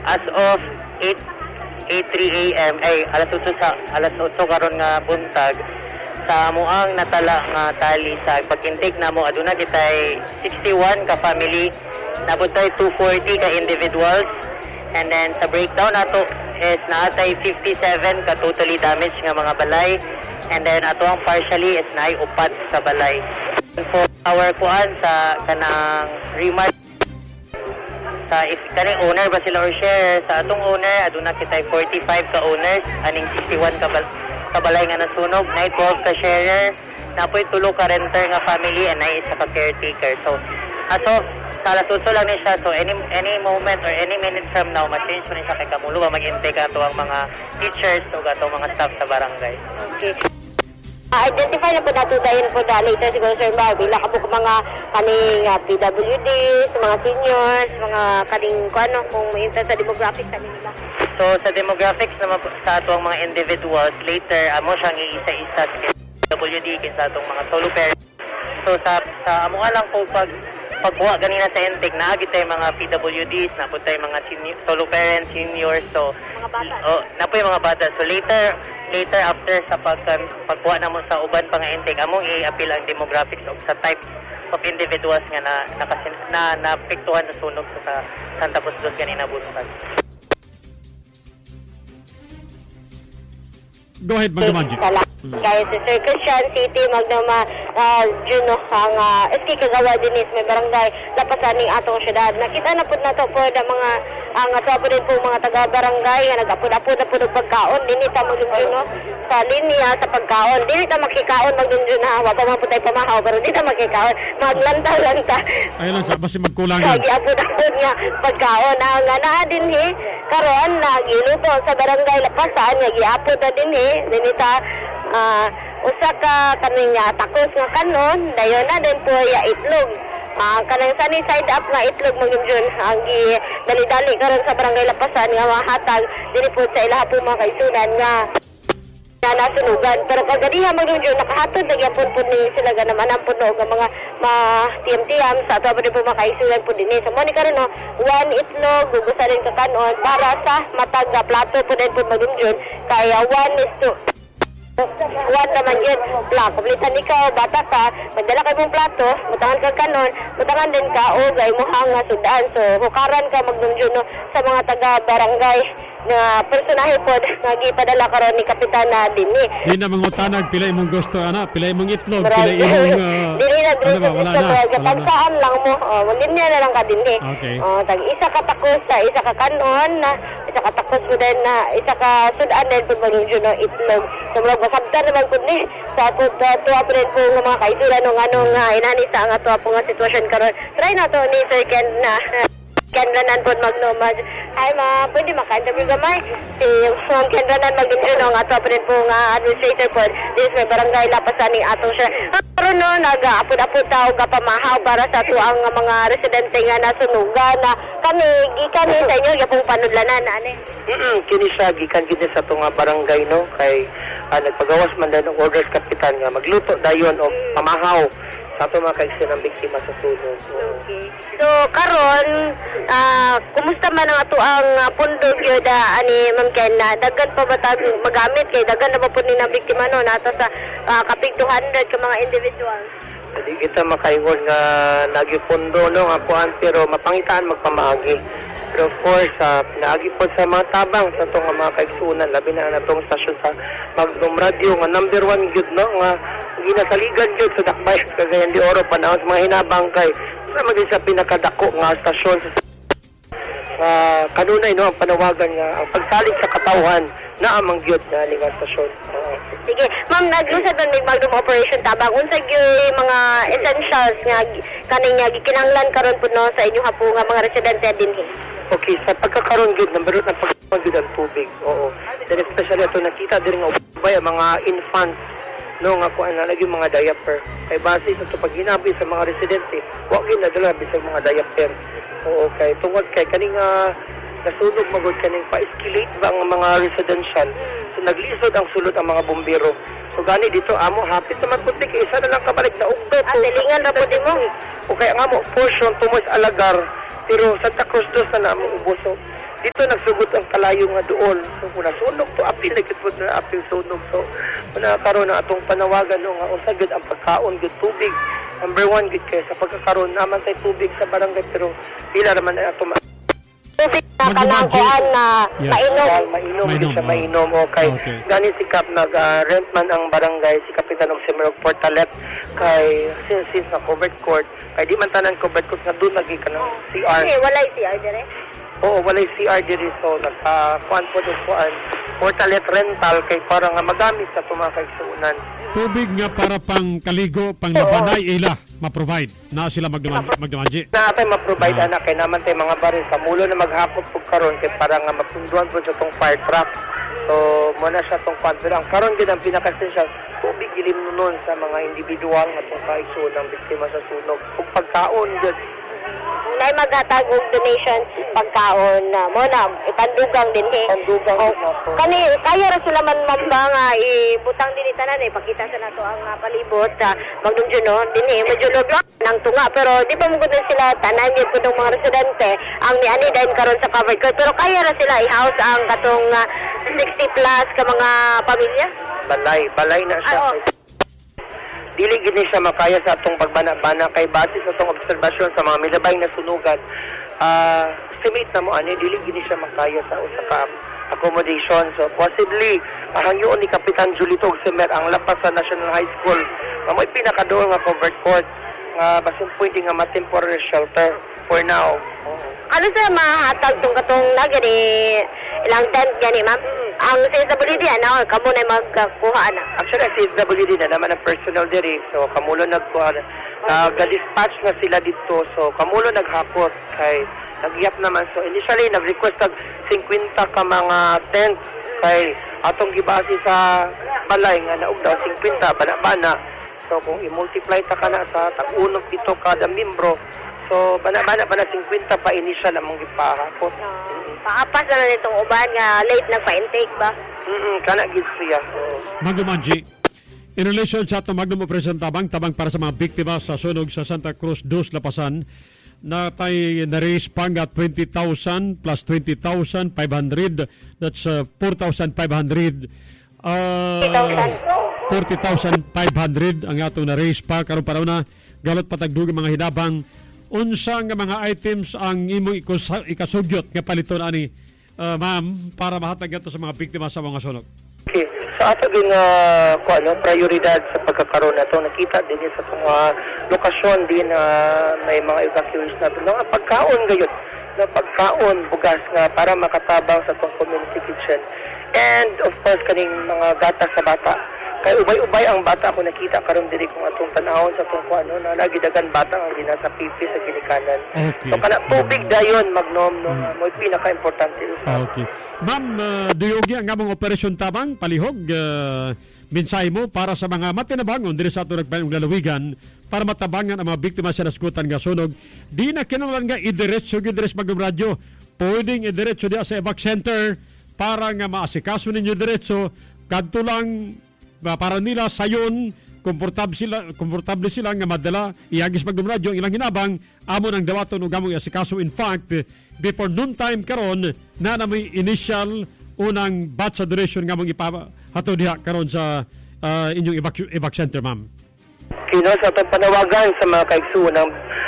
as of 8:03 a.m. ay alas 8 karon nga buntag sa amuang natala nga tali sa pag-intake namo aduna kitay 61 ka family, nabutay 240 ka individuals, and then sa breakdown nato is naatay 57 ka totally damaged nga mga balay, and then ato ang partially is naay upat sa balay. For our kuan sa kanang remark sa if kaning owner ba sila or share sa atong owner aduna kitay 45 ka owners aning 61 ka balay nga nasunog, na 12 ka sharer, napoy 3 ka renter nga family, and na isa ka caretaker. So ato sa alas 8 lang ni siya, so any moment or any minute from now ma-change ni siya kay kamulo ba mag-intake ato ang mga teachers o ato mga staff sa barangay. Okay. Identify na po natin dayon po na later siguro Sir Barbie, laka po mga kaning PWD, mga seniors, mga kaning kung may interest sa demographics sa nila. So sa demographics naman po sa ato ang mga individuals, later amo siyang iisa-isa sa PWD kinsa atong mga solo parents. So sa amo lang po pagbuha ganina sa intake na agit tay mga PWDs, na po tay mga solo parents, seniors, so mga bata. Na po yung mga bata. So later after sa pagbuha namo sa uban pa nga intake, among i-appeal ang demographics of sa type of individuals nga na napektuhan sa sunog sa Santa Cruz dos ganina buntag. Go ahead, Magdamanji. Kaya sa Sir Christian City, Magdama, Juno, ang SK Kagawa Dinis, may barangay, lapasaning atong syudad. Nakita na po na to po na mga, ang ato din po mga taga-barangay, na nag-apod-apod na po ng pagkaon, dinita mo Juno, sa linya, sa pagkaon. Dinita makikaon, Juno, hawa pa man po tayo pamahaw, pero dinita makikaon, maglanta-lanta. Ayun lang, basta magkulangan. Kagi apod-apod nga pagkaon. Ang naa din karon nagiluto sa barangay lapasan, giapod na din dinita, usa ka kaning takos nga kanon, dayon na din po ya itlog. Kanang sunny side up nga itlog mo yun ang dali-dali karon sa barangay lapasan nga mahatag dili po sa ilaha po mga kaisunan nga nasunugan. Pero kagadiha mo yun nakahatod nagyapon po ni sila ganaman ang puno nga mga tiyam-tiyam sa ato po mga kaisunan po din. So mo ni karon one itlog gugusa rin ka kanon para sa matag plato po din po mag-yun kaya 1:1 naman yun. Kumplitan ikaw, bata ka, magdala kayo mong plato, mutangan ka kanon, mutangan din ka, gay mo hanga sudan. So, hukaran ka magnunjun sa mga taga-barangay na personahe po na gipadala karon ni Kapitan na dinhi. Di na mangutanag, pila imong gusto, pila imong itlog, pila imong... Dili na, pagsaan lang mo, linya na lang ka dinhi. Okay. Isa ka takos, isa ka kanon, isa ka takos mo din, isa ka sudan din po magnunjun itlog. So, masabtan naman po ni sa tuwa po rin po ng mga kaisulan ng anong inanisa ang tuwa po nga sitwasyon karon. Try na to ni Sir Ken na Kenranan po magnomad. Ay pwede maka-interview gamay. Si Kenranan mag-interview ng ato po rin po nga administrator po. This may barangay lapasaning atong siya. Karon no, nag-apod-apod tao kapamahaw para sa tuang mga residente nga nasunugan na kami, gikan sa inyo, yapong panudlanan, Kini siya, gikan gini sa itong barangay, no? Kay nagpagawas man dahil ng orders kapitan nga magluto dayon o pamahaw sa ito mga kaisi ng biktima sa sunog. Okay. So, karon, kumusta man ang ato ang pundog yun ani Ma'am Ken na dagan pa ba magamit kay dagan na ba po ni na biktima no nata sa kapig 200 ka mga individual? Hindi kita makaingon nga nagipundo no nga kuan pero mapangitaan magpamaagi. Pero of course, pinaagi po sa mga tabang sa itong mga kaigsunan, labi na itong stasyon sa Magnum Radio, nga number 1 yun, no? Nga ginasaligan yun sa Dakbay, Cagayan de Oro, panahon sa mga hinabangkay. Sa maging sa pinakadako nga stasyon sa kanunay, no? Ang panawagan nga, ang pagsalig sa katauhan na amang gyud na ligang stasyon. Sige, ma'am, nag-usad doon may Magnum Operation Tabang. Unsay yung mga essentials nga kaning nga gikinahanglan karon po no sa inyong hapo nga mga residente dinhi. Okay, sa pagkakaroon good, number 1 ang pagkakaroon ang tubig. Oo. Then especially ito nakita din nga ubay mga infants no nga kuan na lagi mga diaper. Kay base sa paghinabi sa mga residente, wa gyud nadala bisag mga diaper. Oo, kay tungod kay kaning nasunog magod kaning pa-escalate ba ang mga residential. So naglisod ang sulod ang mga bombero. So gani dito amo hapit naman puti kay isa na lang kabalik na ugdo. Tilingan ra po mo. O kaya nga mo portion tumoy Alagar pero Santa Cruz dos na namo ubuso. dito nagsugod ang kalayo nga doon. So muna sunog to apil nagkipod na apil sunog. So muna karon na atong panawagan no nga usa gid ang pagkaon gid tubig. Number 1 gid kay sa pagkakaroon naman tay tubig sa barangay pero pila raman ay ato tubig na kanang kuan na mainom siya mainom okay. Gani si Kap nag-rent man ang barangay si Kapitan og Semerog Portalet kay since na covered court kay di man tanan covered court nga doon lagi kanang CR. Walay CR dire. Oo, walay CR diri so naka-kuan po doon kuan Portalet rental kay para nga magamit sa tumakay suunan. Tubig nga para pang kaligo, pang labanay, ila ma-provide na sila magdamanji. Na atay ma-provide anak kay naman tay mga baril sa mulo na maghapot pug karon kay para nga mapunduan po sa tong fire truck. So muna siya tong kuan pero ang karon gid ang pinaka-essential tubig gilim nun sa mga individual nga tong kaigsuon ng biktima sa sunog. Kung pagkaon gid nay maghatag og donation pagkaon mo na ipandugang din pandugang kani kaya ra sila man mamba nga ibutang din tanan pakita sa nato ang palibot magdumjuno dinhi medyo lobyo nang tunga pero di pa mo gud sila tanan gyud pud mga residente ang niani din karon sa covered court pero kaya ra sila i-house ang katong 60 plus ka mga pamilya balay na siya. Dili gini siya makaya sa atong pagbana-bana kay base sa atong obserbasyon sa mga milabay na sunugan. Estimate na mo ani dili gini siya makaya sa usa ka accommodation. So possibly hangyoon ni Kapitan Julito Ogsemer ang lapas sa National High School. May pinakadool nga covered court nga basin pwede nga ma-temporary shelter for now. Ano sa mahatag tong katong nagani ilang tent gani ma'am? Ang CSWD ana kamo na magkuha ana. Actually CSWD na naman ang personal diri. So kamulo nagkuha ga-dispatch na sila dito. So kamulo naghapot kay nagyap naman. So initially nag-request tag 50 ka mga tent kay atong gibase sa balay nga naug daw 50 bana-bana. So kung i-multiply ta kana sa tag-unog dito kada membro. So bana-bana pa na 50 pa initial among gipahapot. Paapas na nitong uban nga late nagpa-intake ba? Kana gid siya. Magdumanji. In relation sa atong Magnum Operation Tabang para sa mga biktima sa sunog sa Santa Cruz dos Lapasan na tay na-raise pang at 20,000 plus 20,500 that's 4,500 40,500 ang atong na-raise pa karon para na galot patagdug mga hinabang unsa nga mga items ang imong ikasugyot nga paliton ani ma'am para mahatag ato sa mga biktima sa mga sunog. Okay. Sa ato din prioridad sa pagkakaroon nato nakita din sa mga lokasyon din may mga evacuees nato nga pagkaon gayud na pagkaon bugas nga para makatabang sa tong community kitchen and of course kaning mga gatas sa bata. Kay ubay-ubay ang bata ako nakita karon diri kung atong tanawon sa tong kuano na nagidagan bata ang ginasa pipi sa ginikanan. Okay. So kana tubig dayon magnom no mo pinaka-importante. Okay. Ma'am, duyogi ang among operasyon Tabang palihog mensahe mo para sa mga matinabangon diri sa atong lalawigan para matabangan ang mga biktima sa naskutan nga sunog. Di na kinahanglan nga idiretso gid sa Magnum Radio. Pwedeng idiretso diha sa evac center para nga maasikaso ninyo diretso kadto lang para nila sayon komportable sila nga madala iagis Magnum Radio ang ilang hinabang amo nang dawaton ug among asikaso. In fact before noon time karon na may initial unang batch sa duration nga mong ipahato diha karon sa inyong evac center ma'am. Kino sa atong panawagan sa mga kaigsuon ng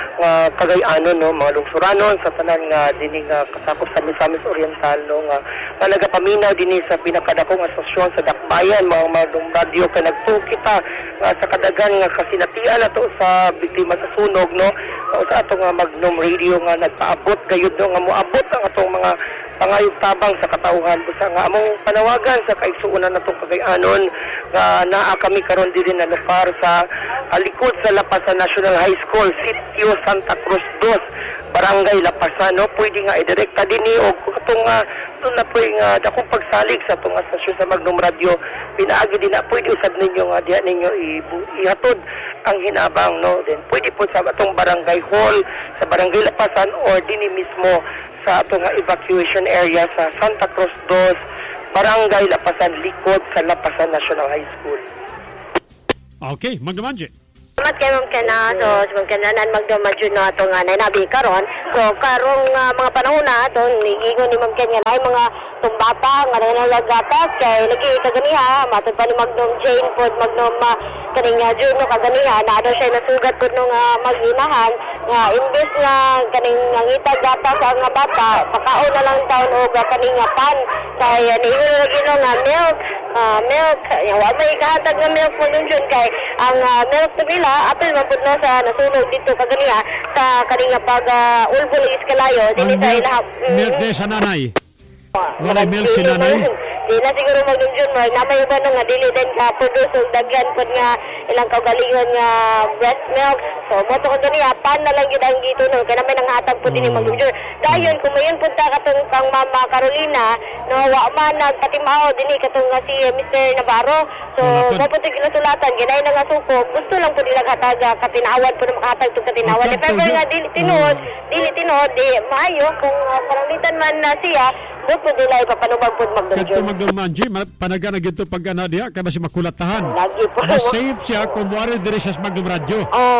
Cagayanon no mga lungsuranon sa tanan nga dinhi nga kasakop sa Misamis Oriental no nga nagapaminaw dinhi sa pinakadakong asosasyon sa Dakbayan mga Magnum Radio kay nagtukita sa kadagan nga kasinatian nato sa biktima sa sunog no sa atong Magnum Radio nga nagpaabot gayud no nga moabot ang atong mga pangayog tabang sa katawhan busa nga among panawagan sa kaigsuonan natong Cagayanon nga naa kami karon diri na lugar sa likod sa Lapasan National High School, Sitio Santa Cruz 2, Barangay Lapasan, no? Pwede nga idirekta din o itong na pwede nga dakong pagsalig sa itong stasyon sa Magnum Radio, pinaagi din na pwede usad ninyo nga diha ninyo ihatod ang hinabang, no? Then pwede po sa itong Barangay Hall, sa Barangay Lapasan or din mismo sa itong evacuation area sa Santa Cruz 2, Barangay Lapasan, likod sa Lapasan National High School. Okay, Magdamanji. Salamat kay Ma'am Kena. So, si Ma'am Kena nan magdumadyo na ito nga nainabi karon. So, karong mga panahon na ito, nigingon ni Ma'am Kena na mga tumbata nga nalagatas kay lagi kaganiha matod pa ni Magnum Jane pod Magnum kaning Juno kaganiha na ano siya nasugat pod nung mag-inahan nga imbes nga kaning ngita gatas ang bata pakaon na lang taon og kaning pan kay niingon lagi no nga milk wa may kahatag nga milk mo dun kay ang milk nila apil man pud no sa nasunog dito kaganiha sa kaning pag ulbol iskalayo dinhi sa ilaha milk de sa nanay. Wala milk si nanay? Di na siguro mag-dunjun mo. Namay ba nga dili din ka produce o dagyan po nga ilang kaugalingon nga breast milk. So, moto ko gani, pan na lang yun ang gito no. Kaya naman ang hatag po din yung mag-dunjun. Dahil kung mayon punta katong pang Mama Carolina, no, wa man nagpatimaw din katong nga si Mr. Navarro. So, mapunta kinasulatan, ginay na nga suko. Gusto lang po nila kataga, katinawan po na makatag itong katinawan. If ever nga dili tinod, di maayo kung parangitan man na siya, doon po nila ipapanubag po mag-dunjun. Kanto magdurmanji, panaga na ginto pag diya, kaya basi makulatahan. Lagi po. Save siya kung wari diri siya Magnum Radio.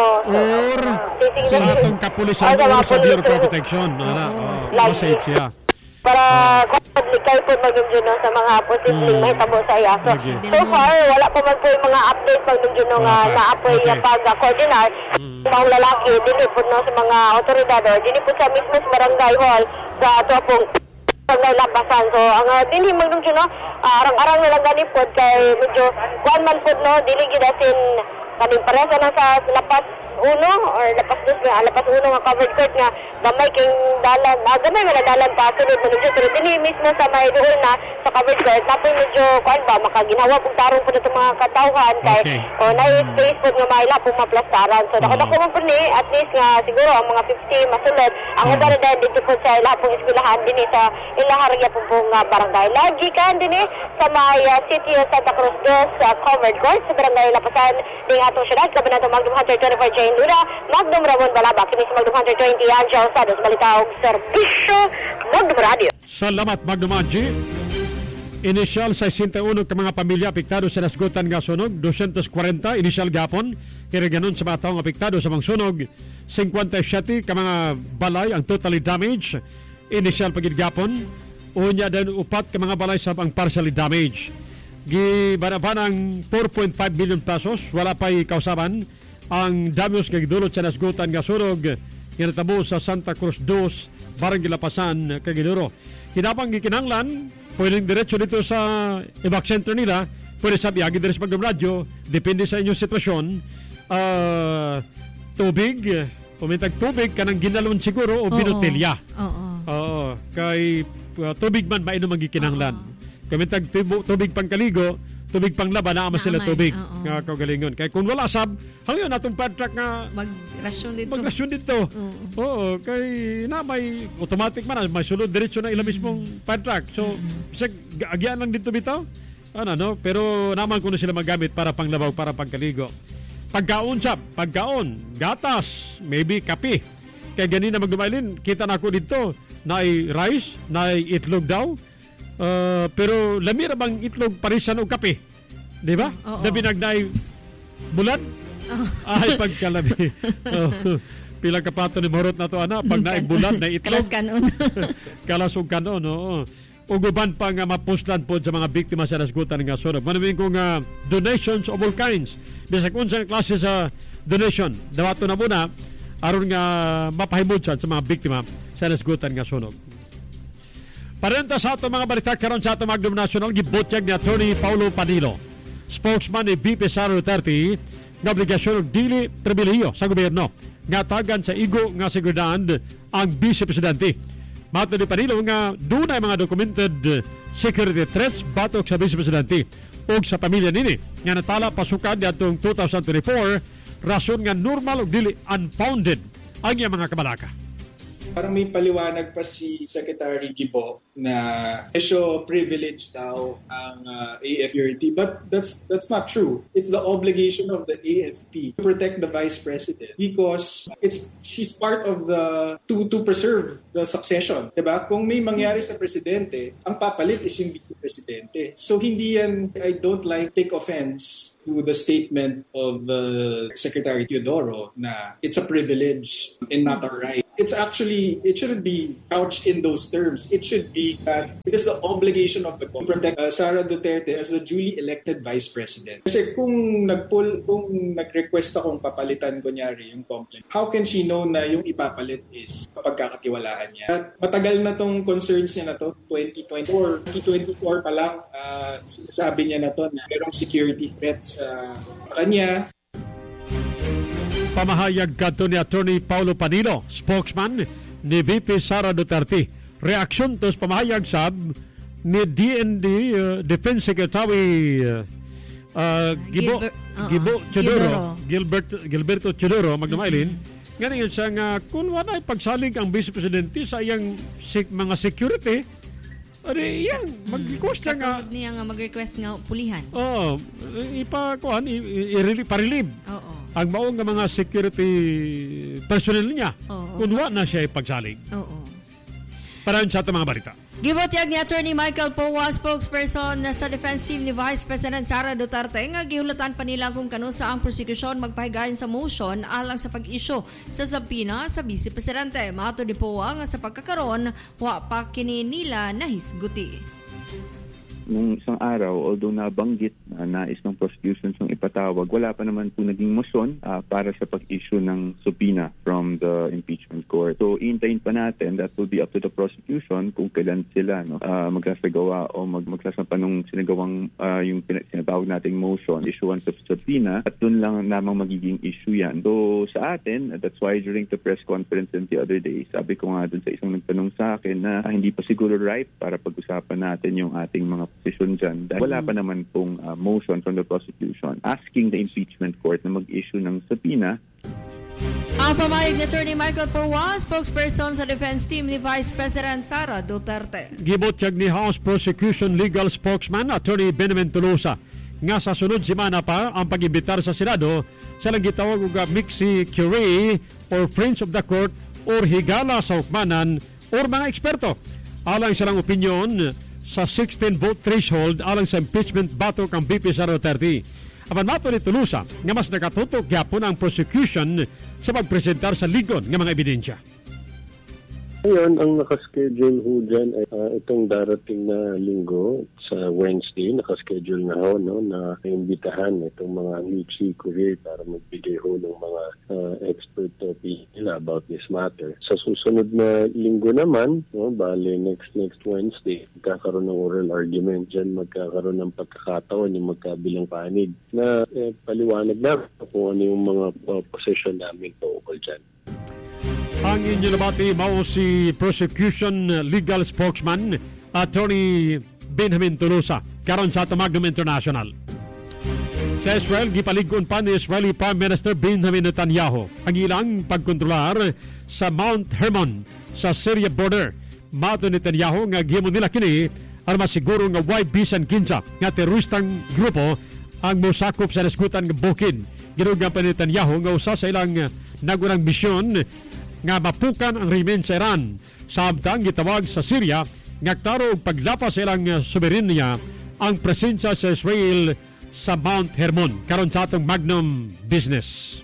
Or sa atong kapulisan or sa Bureau of Protection. Save siya. Para likay po mag-dunjun sa mga posibleng mahitabo sa iya. So far, wala pa man po yung mga update mag-dunjun nga na-apoy pag-coordinate. Mga lalaki, dili po sa mga otoridad or dili po sa mismo sa barangay hall sa tuwapong paglabasan. So, ang dinhi magdunjun no, arang-arang na lang ganipod kay medyo kuan man pod no, dili gidasin kaning paresa na sa lapas 1 or lapas 2 lapas 1 nga covered court nga gamay king dalan gamay man dalan pa sunod mo medyo pero dinhi mismo sa may doon na sa covered court napoy medyo kuan ba makaginawa pug tarong pud sa mga katawhan kay na space pud nga maila pug maplastaran. So dako man pud ni at least nga siguro ang mga 50 masulod ang uban na dito po sa ila pong eskwelahan dinhi sa ilaharya pong barangay. Lagi kan dinhi sa may City of Santa Cruz sa covered court sa barangay Lapasan ding atong syudad kabanatong Magnum Hunter 24 Jane Luna, Magnum Ramon Balaba, kinis Magnum Hunter 20 Angel Sados, Malitaog Servisyo, Magnum Radio. Salamat Magnum Angie. Initial 61 ka mga pamilya apektado sa nasgutan nga sunog, 240 initial gapon, kaya ganon sa mga taong apektado sa mga sunog, 57 ka mga balay ang totally damaged, initial pagigapon, unya din upat ka mga balay sa ang partially damaged. Gibanaban ng 4.5 million pesos, wala pa'y kausaban ang damage nga gidulot sa nasgutan nga sunog nga natabo sa Santa Cruz 2, Barangay Lapasan, Cagiloro. Hinapang gikinanglan, pwedeng diretso dito sa evac center nila, pwede sabi, agi diretso Magnum Radio, depende sa inyong sitwasyon. Tubig, pumintag tubig, kanang ginalon siguro o binotelya. Oo. Kay tubig man, mainom ang gikinanglan. Kamintag tubig pang kaligo, tubig pang laba, naama sila tubig nga kaugalingon. Kaya kung wala sab, hangyon atong padtrack nga magrasyon dito. Oo, kay na may automatic man, may sulod diretso na ila mismong padtrack. So, bisag agyan lang dito bitaw. No? Pero naman kuno sila magamit para panglabaw, para pangkaligo. Pagkaon, gatas, maybe kape. Kaya ganina magdumailin, kita na ako dito, na rice, na itlog daw. Pero lamira bang itlog parisan o kape? Di ba? Labi nagnay bulan? Ay, pagkalabi. Pilang kapato ni Mahorot na to, pag naig bulan na itlog. Kalas kanon. Kalas o kanon, oo. Uguban pa nga mapuslan po sa mga biktima sa nasgutan nga sunog. Manaming kong donations of all kinds. Bisag unsang klase sa donation. Dawato na muna, aron nga mapahimod sa mga biktima sa nasgutan nga sunog. Parenta sa ato mga balita karon sa ato Magnum National, gibutyag ni Atty. Paulo Panilo, spokesman ni BP Sara Duterte, nga obligasyon ng dili pribilehiyo sa gobyerno nga tagan sa igo nga seguridad ang Vice Presidente. Mato ni Panilo nga dunay mga documented security threats batok sa Vice Presidente o sa pamilya nini nga natala pasukan di atong 2024 rason nga normal o dili unfounded ang iyang mga kabalaka. Parang may paliwanag pa si Secretary Gibo na esyo privilege daw ang AFP. But that's not true. It's the obligation of the AFP to protect the Vice President because she's part of the to preserve the succession. Diba? Kung may mangyari sa presidente, ang papalit is yung Vice Presidente. So hindi yan, I don't take offense to the statement of Secretary Teodoro na it's a privilege and not a right. It's actually, it shouldn't be couched in those terms. It should be that it is the obligation of the to protect Sara Duterte as the duly elected Vice President. Kasi kung nag-request akong papalitan kunyari yung complaint, how can she know na yung ipapalit is pagkakatiwalaan niya? At matagal na tong concerns niya na to, 2024 pa lang, sabi niya na to na merong security threats sa kanya. Pamahayag kadto ni Attorney Paulo Panilo, spokesman ni VP Sara Duterte. Reaksyon to sa pamahayag sab ni DND Defense Secretary Gilberto Teodoro Magdamailin. Ngayon siya nga kung wala pagsalig ang Vice Presidente sa iyang mga security, iyang mag-request lang nga. Katulad niya nga mag-request nga pulihan. Oo. I-relieve. Oo. Ang maong nga mga security personnel niya. Kung wala na siya ipagsalig. Oo. Para sa ating mga balita. Gibotyag ni Attorney Michael Powa, spokesperson sa defense team ni Vice President Sara Duterte, nga gihulatan pa nila kung kanusa ang prosecution magpahigayon sa motion alang sa pag-issue sa subpoena sa Vice Presidente. Mato ni Powa nga sa pagkakaroon, wa pa kini nila nahisguti. Nung isang araw, although nabanggit na nais ng prosecution yung ipatawag, wala pa naman po naging motion para sa pag-issue ng subpoena from the impeachment court. So, iintayin pa natin, that will be up to the prosecution kung kailan sila magsasagawa o magsasampa nung sinagawang yung sinatawag nating motion, issuance of subpoena, at dun lang namang magiging issue yan. So, sa atin, that's why during the press conference the other day, sabi ko nga dun sa isang nagtanong sa akin na hindi pa siguro right para pag-usapan natin yung ating mga position dyan. Dahil wala pa naman pong motion from the prosecution asking the impeachment court na mag-issue ng subpoena. Ang pamayag ni Attorney Michael Powa, spokesperson sa defense team ni Vice President Sara Duterte. Gibotyag ni House Prosecution Legal Spokesman Attorney Benjamin Tolosa nga sa sunod semana pa ang pag-imbitar sa Senado sa lang gitawag og mixi curie or Friends of the Court or higala sa hukmanan or mga eksperto. Alang silang opinyon sa 16-vote threshold alang sa impeachment batok ang VP Sara Duterte. Apan mato ni Tolosa nga mas nakatutok gyapon ang prosecution sa pagpresentar sa ligon nga mga ebidensya. Ngayon, ang nakaschedule ho dyan ay itong darating na linggo sa Wednesday, nakaschedule na ho na imbitahan itong mga Michi Courier para magbigay ho ng mga expert opinion about this matter. Sa susunod na linggo naman, bale next Wednesday, magkakaroon ng oral argument dyan, magkakaroon ng pagkakataon yung magkabilang panig na paliwanag na kung ano yung mga position namin tungkol dyan. Ang inyo nabati mao si Prosecution Legal Spokesman Attorney Benjamin Tolosa karon sa Tamagdom International. Sa Israel, gipalig-on pa ni Israeli Prime Minister Benjamin Netanyahu ang ilang pagkontrolar sa Mount Hermon sa Syria border. Mato ni Netanyahu nga gihimo nila kini aron masiguro nga way bisan kinsa nga teroristang grupo ang mosakop sa nasgutan nga bukid. Ginugang pa ni Netanyahu nga usa sa ilang nagunang misyon nga mapukan ang rehimen sa Iran. Samtang gitawag sa Syria nga klaro og paglapas sa ilang soberenya ang presensya sa Israel sa Mount Hermon. Karon sa atong Magnum Business.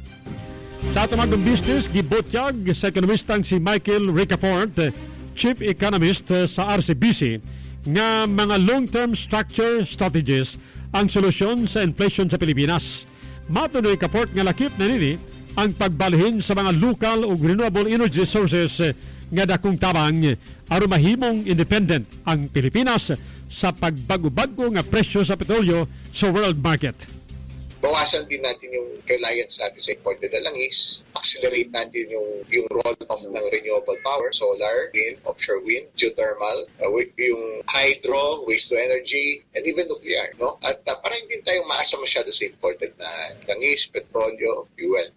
Sa atong Magnum Business, gibotyag sa ekonomistang si Michael Ricafort, Chief Economist sa RCBC, nga mga long-term structure strategies ang solusyon sa inflation sa Pilipinas. Mato ni Ricafort nga lakip na nini ang pagbalhin sa mga local o renewable energy sources nga dakong tabang aron mahimong independent ang Pilipinas sa pagbago-bago nga presyo sa petrolyo sa world market. Bawasan din natin yung reliance natin sa imported na langis. Accelerate natin yung roll-off ng renewable power, solar, wind, offshore wind, geothermal, yung hydro, waste to energy, and even nuclear. No? At para hindi tayo maasa masyado sa imported na langis, petrolyo, fuel.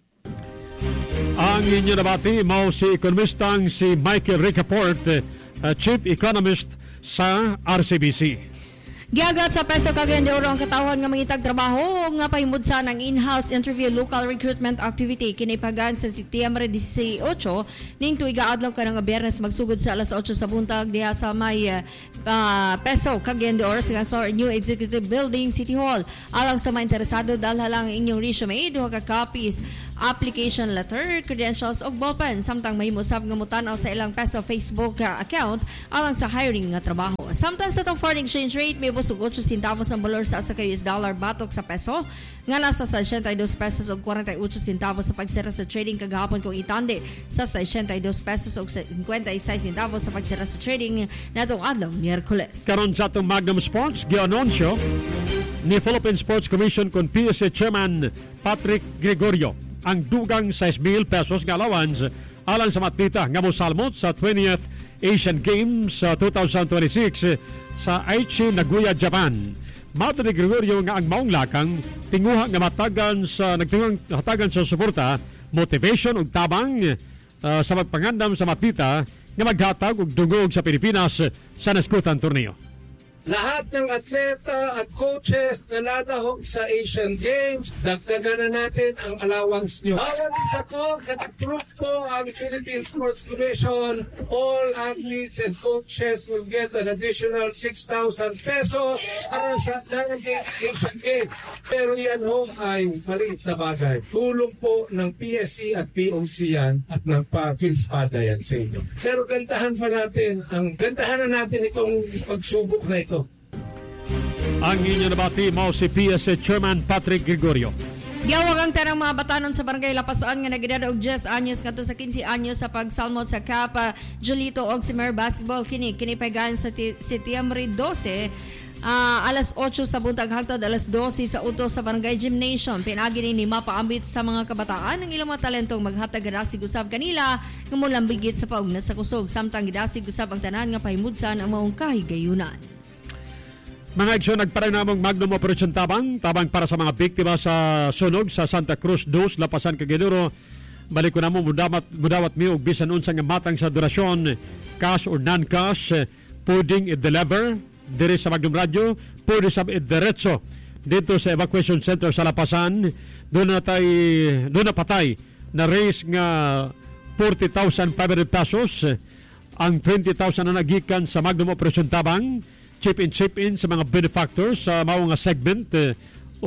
Ang inyo nabati mao si ekonomistang si Michael Ricafort, Chief Economist sa RCBC. Giagat sa Peso Cagayan de Oro ang katawhan nga mangitag trabaho nga pahimudsan ang in-house interview local recruitment activity kinipagan sa Setiembre 18 ning tuig adlaw kanang Biyernes magsugod sa alas 8 sa buntag diha sa may Peso Cagayan de Oro second floor New Executive Building City Hall. Alang sa mga interesado dalha lang inyong resume, duha ka copies, application letter, credentials ug ballpen samtang mahimosab nga mutanaw sa ilang Peso Facebook account alang sa hiring nga trabaho. Samtang sa tong foreign exchange rate may busog 8 centavos ang valor sa asa ka US dollar batok sa peso nga nasa 62 pesos ug 48 centavos sa pagsira sa trading kagahapon kung itande sa 62 pesos ug 56 centavos sa pagsira sa trading natong adlaw Miyerkules. Karon sa atong Magnum Sports gianunsyo ni Philippine Sports Commission kon PSA Chairman Patrick Gregorio ang dugang 6,000 pesos nga allowance alang sa matlita nga mosalmot sa 20th Asian Games 2026 sa Aichi, Nagoya, Japan. Mato ni Gregorio nga ang maong lakang tinguha nga nagtinguhang sa suporta, motivation ug tabang sa magpangandam sa matlita nga maghatag og dungog sa Pilipinas sa naskutan torneo. Lahat ng atleta at coaches na ladahog sa Asian Games, dagdagan na natin ang allowance nyo. Bawat isa ko, nag-approve ko ang Philippine Sports Commission. All athletes and coaches will get an additional 6,000 pesos para sa darating Asian Games. Pero yan ho ay maliit na bagay. Tulong po ng PSC at POC yan at ng PhilSPADA yan sa inyo. Pero gandahan na natin itong pagsubok na ito. Ang inyo nabati mo si PSA Chairman Patrick Gregorio. Giyawag ang tanang mga batanon sa Barangay Lapasaan nga nagidada og 10 anyos ngadto sa 15 anyos sa pagsalmot sa Cap Julito og Simer Basketball kini pahigayon sa Setiembre 12 alas 8 sa buntag hangtod alas 12 sa utos sa Barangay Gymnasium. Pinagi ni mapaambit sa mga kabataan ang ilang mga talentong maghatag gadasig usab kanila nga molambigit sa paugnat sa kusog samtang gidasig usab ang tanan nga pahimudsan ang maong kahigayunan. Mga aksyon nagparay namong Magnum Operation Tabang para sa mga biktima sa sunog sa Santa Cruz 2, Lapasan, Cagayan de Oro. Balik ko namo mudawat mi og bisan unsa nga matang sa durasyon, cash or non-cash, pwedeng i-deliver diri sa Magnum Radio, pwede sa i-diretso dito sa evacuation center sa Lapasan. Doon na patay na raise nga 40,500 pesos. Ang 20,000 na nagikan sa Magnum Operation Tabang. Chip in sa mga benefactors sa mga segment o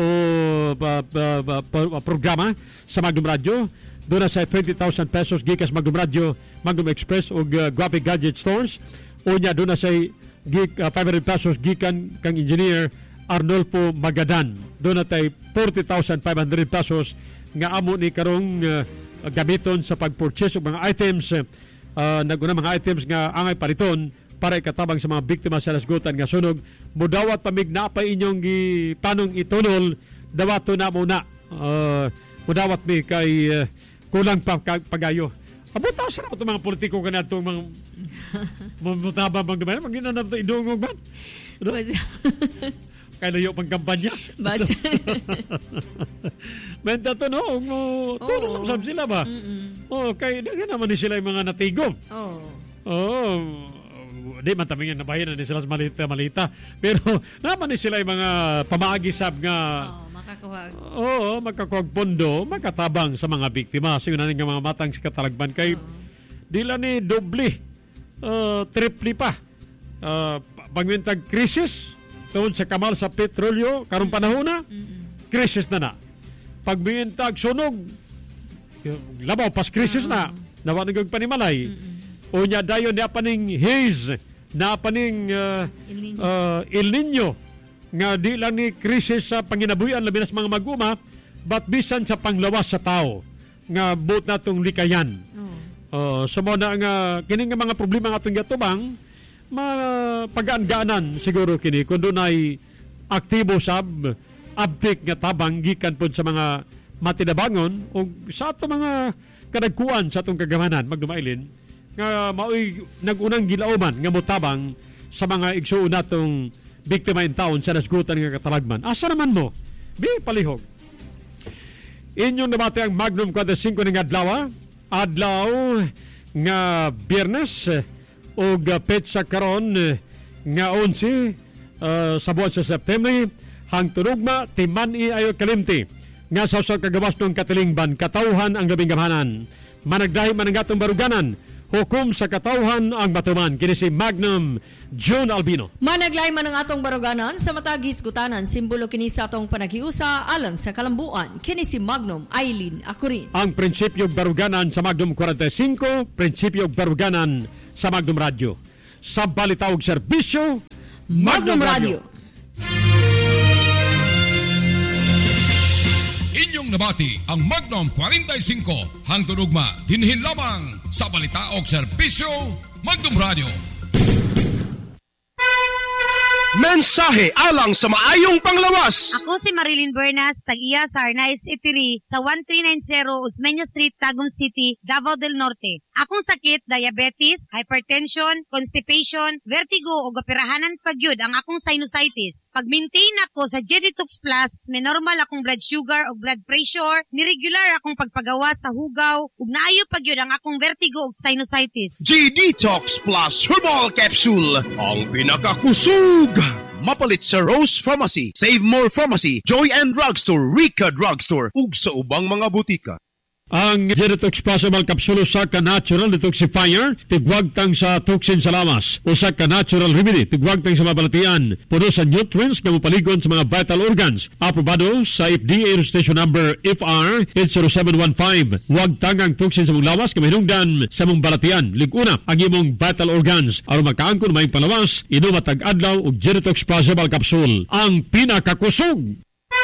programa sa Magnum Radio. Doon na sa 20,000 pesos gikas Magnum Radio, Magnum Express o Graphic Gadget Stores. O niya doon na sa 500 pesos gikan kang engineer Arnolfo Magadan. Doon na tayo 40,500 pesos nga amo ni karong gamiton sa pag-purchase o mga items naguna mga items nga angay pariton para ikatabang sa mga biktima sa nasgutan nga sunog. Mudawat pamigna pa inyong panong itunol dawato na muna. Mudawat mi kay kulang pa pagayo. Abuta sa ito mga politiko ka na itong mga mutabang bang dumayan. Mag-inanap ito idungog ba? Kaya layo pang kampanya. Basta. Menta to no? Tulong sab sila ba? Kaya naman ni sila yung mga natigom. Di man taming nabayan na sila malita. Pero naman ni sila yung mga pamagisab nga makakuhag pondo, makatabang sa mga biktima. Sige na nga mga matang sa katalagban kay dila ni doble, triple pa. Pagwintag krisis, tawon sa kamal sa petrolyo, karong panahon na, krisis na. Pagwintag sunog, labaw pas krisis na, nawanag panimalay. O niya dayon na paning haze, na paning El Nino, nga di lang ni krisis sa panginabuyan labi na sa mga maguma, but bisan sa panglawas sa tao, nga buot na itong likayan. So mo na nga, kining nga mga problema nga itong gatubang, pag-aangganan siguro kini, kung doon ay aktibo sab, abdik nga tabang, gikan po sa mga matinabangon, o sa ato mga kadagkuan sa itong kagamanan, magdumailin, nga mao'y nagunang gilauman nga motabang sa mga igsuon natong biktima in taon sa nasgutan nga katalagman. Asa naman mo? Palihog. Inyong nabati ang Magnum 45 ng adlaw nga Biyernes o petsa karon nga 11 sa buwan sa September, hang tunugma timani ayo kalimti nga sa kagawas ng katilingban katawhan ang labing gamhanan. Managdahi manangatong baruganan, hukom sa katawhan ang batuman. Kini si Magnum June Albino. Managlay man ang atong baruganan sa matag hisgutanan, simbolo kini sa atong panaghiusa alang sa kalambuan. Kini si Magnum Aileen Acurin. Ang prinsipyong baruganan sa Magnum 45, prinsipyong baruganan sa Magnum Radio. Sa balitawag serbisyo, Magnum Radio. Inyong nabati ang Magnum 45 hangtod ugma dinhin lamang sa balita og serbisyo Magnum Radio. Mensahe alang sa maayong panglawas. Ako si Marilyn Bernas, tag-iya sa Arnaiz Eatery sa 1390 Osmeña Street, Tagum City, Davao del Norte. Akong sakit, diabetes, hypertension, constipation, vertigo o operahanan pagyud ang akong sinusitis. Pag-maintain ako sa G-Detox Plus, may normal akong blood sugar o blood pressure, niregular akong pagpagawa sa hugaw, ug naayo pagyud ang akong vertigo o sinusitis. G-Detox Plus Herbal Capsule, ang pinakakusog. Mapalit sa Rose Pharmacy, Save More Pharmacy, Joy and Drugstore, Rica Drugstore, ug sa ubang mga butika. Ang G-Detox Plus Herbal Capsule sa ka-natural detoxifier, tigwagtang sa toxin sa lawas. O sa ka-natural remedy, tigwagtang sa mabalatian. Puno sa nutrients na mapaligon sa mga vital organs. Aprobado sa FDA registration number FR 80715. Wagtang ang toxin sa mong lawas, kamahinungdan sa mong balatian. Liguna ang imong vital organs. Aron makaangkon may palawas, inom at tag-adlaw o G-Detox Plus Herbal Capsule. Ang pinakakusog.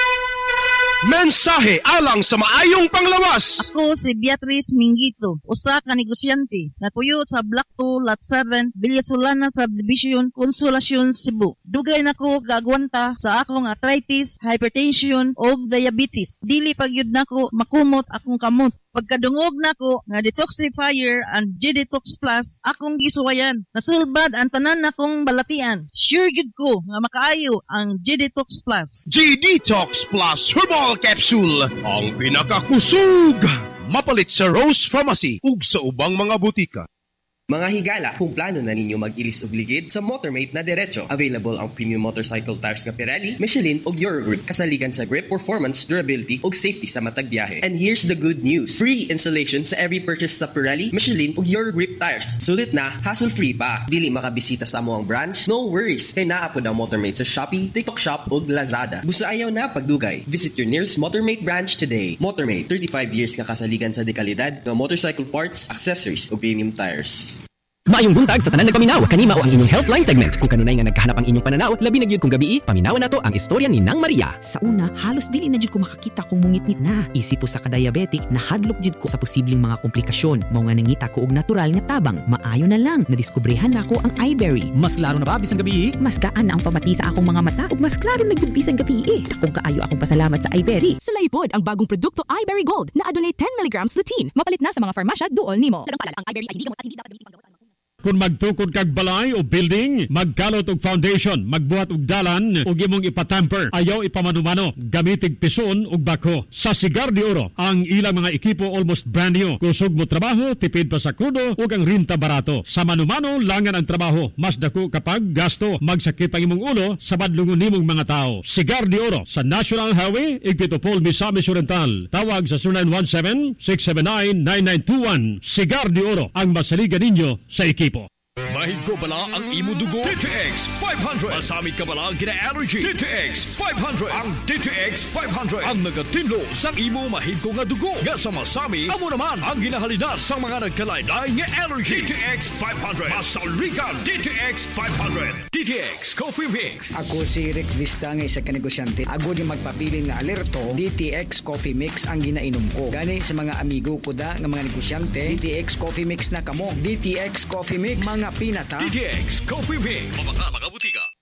Mensahe alang sa maayong panglawas. Ako si Beatrice Mingito, usa ka negosyante na puyo sa Block 2, Lot 7, Villasolana Subdivision, Consolacion, Cebu. Dugay nako gagwanta sa akong arthritis, hypertension o diabetes. Dili pagyud nako makumot akong kamot. Pagkadungog nako nga detoxifier and G-Detox Plus, akong gisuwayan. Nasulbad ang tanan nakong balatian. Sure gid ko nga makaayo ang G-Detox Plus. G-Detox Plus Herbal Capsule, ang pinakakusog. Mapalit sa Rose Pharmacy ug sa ubang mga butika. Mga higala, kung plano na ninyo mag-ilis og ligid sa Motormate na diretso, available ang premium motorcycle tires nga Pirelli, Michelin ug Eurogrip, kasaligan sa grip, performance, durability ug safety sa matag biyahe. And here's the good news: free installation sa every purchase sa Pirelli, Michelin ug Eurogrip tires. Sulit na, hassle-free pa. Dili makabisita sa amoang branch? No worries, kay naapod ang Motormate sa Shopee, TikTok Shop ug Lazada. Busa ayaw na pagdugay. Visit your nearest Motormate branch today. Motormate, 35 years nga kasaligan sa dekalidad ng motorcycle parts, accessories ug premium tires. Maayong buntag sa tanan nagpaminaw, kanima o ang inyong Healthline segment. Kung kanunay nga nagkahanap ang inyong pananaw, labi na gyud kung gabi, paminawan nato ang istorya ni Nang Maria. Sa una, halos dili na jud ko makakita kung mungit-ngit na. Isip po sa ka-diabetic, nahadlok jud ko sa posibleng mga komplikasyon. Mao nga nangita ko og natural nga tabang. Maayo na lang, nadiskubrehan na ko ang iBerry. Mas klaro na ba bisang gabi? Mas gaan na ang pamati sa akong mga mata ug mas klaro na jud bisang gabi. Dakong kaayo akong pasalamat sa iBerry. Sulaipod ang bagong produkto iBerry Gold na adunay 10 mg lutein. Mapalit na sa mga farmasya duol nimo. Dagang palala ang iBerry ay hindi gamot at hindi dapat gamitin panggawa sa Kung magtukod kag balay o building, magkalot og foundation, magbuhat og dalan ug imong ipatamper, ayaw ipamanumano, gamitig pison ug bako. Sa Cigar de Oro, ang ilang mga ekipo almost brand new. Kusog mo trabaho, tipid pa sa kudo ug ang renta barato. Sa manumano, langan ang trabaho, mas dako kapag gasto. Magsakit ang imong ulo sa badlungon nimong mga tao. Cigar de Oro sa National Highway, Igpitopol, Misamis Oriental. Tawag sa 0917-679-9921. Cigar de Oro, ang masaligan ninyo sa ekipo. Mahigko bala ang imo dugo? DTX 500. Masamit ka bala gina-allergy? DTX 500. Ang DTX 500 ang nagatinlo sa imo mahigko nga dugo. Nga sa masami, amo naman ang ginahalina sa mga nagkalain-lain nga allergy. DTX 500. Masaligan DTX 500. DTX Coffee Mix. Ako si Rick Vista nga isa ka negosyante. Ako di magpapili na alerto. DTX Coffee Mix ang ginainom ko. Gani sa mga amigo ko da nga mga negosyante, DTX Coffee Mix na kamo. DTX Coffee Mix, mga pinata. DTX Coffee Mix. Mga butika.